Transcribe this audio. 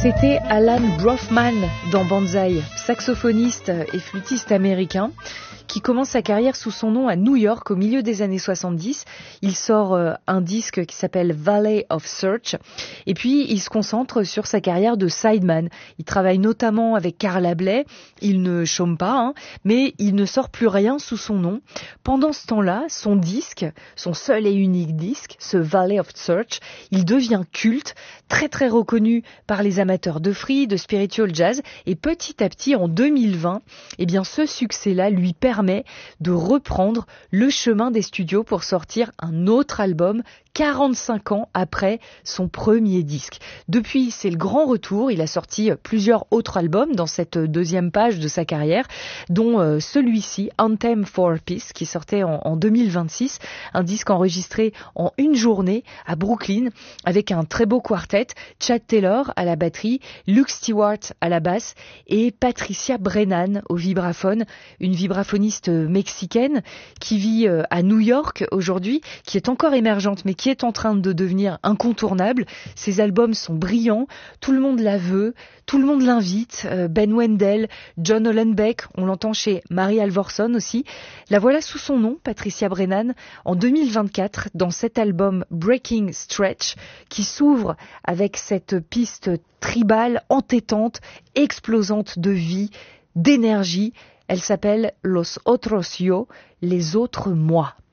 C'était Alan Brofman dans Banzai, saxophoniste et flûtiste américain qui commence sa carrière sous son nom à New York au milieu des années 70. Il sort un disque qui s'appelle Valley of Search et puis il se concentre sur sa carrière de sideman. Il travaille notamment avec Carla Bley, il ne chôme pas, mais il ne sort plus rien sous son nom. Pendant ce temps-là, son disque, son seul et unique disque, ce Valley of Search, il devient culte, très très reconnu par les amateurs de free, de spiritual jazz et petit à petit en 2020, ce succès-là lui permet de reprendre le chemin des studios pour sortir un autre album 45 ans après son premier disque. Depuis, c'est le grand retour. Il a sorti plusieurs autres albums dans cette deuxième page de sa carrière, dont celui-ci, Anthem for Peace, qui sortait en 2026, un disque enregistré en une journée à Brooklyn, avec un très beau quartet, Chad Taylor à la batterie, Luke Stewart à la basse et Patricia Brennan au vibraphone, une vibraphoniste mexicaine qui vit à New York aujourd'hui, qui est encore émergente mais qui est en train de devenir incontournable. Ses albums sont brillants, tout le monde la veut, tout le monde l'invite. Ben Wendell, John Hollenbeck, on l'entend chez Mary Alvorson aussi. La voilà sous son nom, Patricia Brennan, en 2024 dans cet album Breaking Stretch qui s'ouvre avec cette piste tribale, entêtante, explosante de vie, d'énergie. Elle s'appelle Los Otros Yo, les autres moi.